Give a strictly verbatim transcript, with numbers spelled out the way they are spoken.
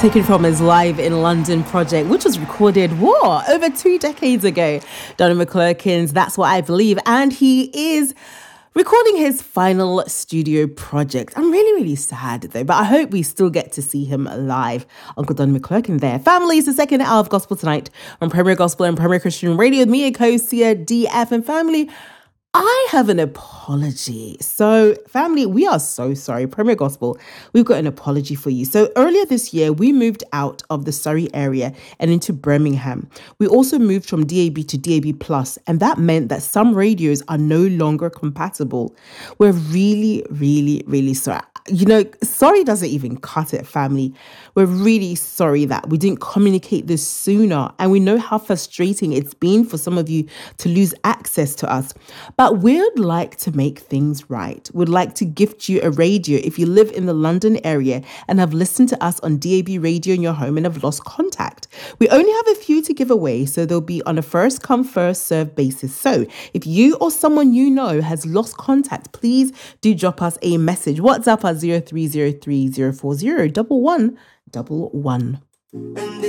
taken from his Live in London project, which was recorded, what, over two decades ago. Donald McClurkin's That's What I Believe, and he is recording his final studio project. I'm really, really sad though, but I hope we still get to see him live. Uncle Don McClurkin there. Family is the second hour of Gospel Tonight on Premier Gospel and Premier Christian Radio with me, and co-Sia D F. And family, I have an apology. So, family, we are so sorry. Premier Gospel, we've got an apology for you. So, earlier this year, we moved out of the Surrey area and into Birmingham. We also moved from D A B to D A B plus, and that meant that some radios are no longer compatible. We're really, really, really sorry. You know, sorry doesn't even cut it, family. We're really sorry that we didn't communicate this sooner, and we know how frustrating it's been for some of you to lose access to us. But we'd like to make things right. We'd like to gift you a radio if you live in the London area and have listened to us on D A B radio in your home and have lost contact. We only have a few to give away, so they'll be on a first come, first served basis. So if you or someone you know has lost contact, please do drop us a message. WhatsApp us zero three zero three zero four zero one one one one.